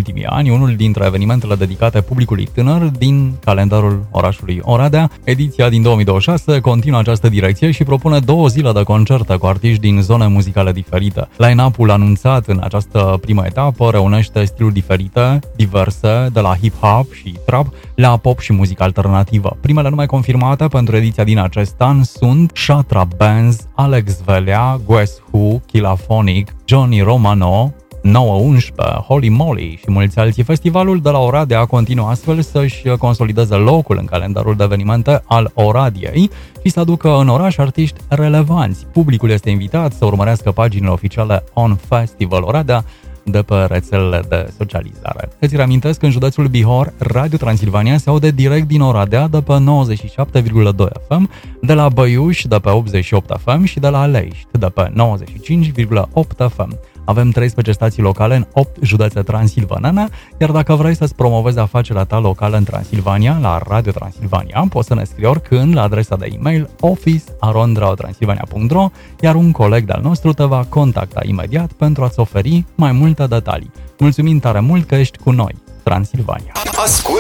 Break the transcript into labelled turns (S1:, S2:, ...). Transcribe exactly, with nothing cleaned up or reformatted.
S1: ultimii ani, unul dintre evenimentele dedicate publicului tânăr din calendarul orașului Oradea. Ediția din două mii douăzeci și șase continuă această direcție și propune două zile de concerte cu artiști din zone muzicale diferite. Line-up-ul anunțat în această primă etapă reunește stiluri diferite, diverse, de la hip-hop și trap la pop și muzică alternativă. Primele nume confirmate pentru ediția din acest an sunt Shatra Benz, Alex Velea, Guess Who, Killaphonic, Johnny Romano, nouă unsprezece, Holy Moly și mulți alții. Festivalul de la Oradea continuă astfel să-și consolideze locul în calendarul de evenimente al Oradiei și să aducă în oraș artiști relevanți. Publicul este invitat să urmărească paginile oficiale On Festival Oradea de pe rețelele de socializare. Îți reamintesc că în județul Bihor, Radio Transilvania se aude direct din Oradea de pe nouăzeci și șapte virgulă doi F M, de la Băiuș de pe optzeci și opt F M și de la Leiști de pe nouăzeci și cinci virgulă opt F M. Avem treisprezece stații locale în opt județe transilvanene, iar dacă vrei să-ți promovezi afacerea ta locală în Transilvania, la Radio Transilvania, poți să ne scrii oricând la adresa de e-mail office arond radio transilvania punct ro, iar un coleg de-al nostru te va contacta imediat pentru a-ți oferi mai multe detalii. Mulțumim tare mult că ești cu noi, Transilvania!
S2: Ascult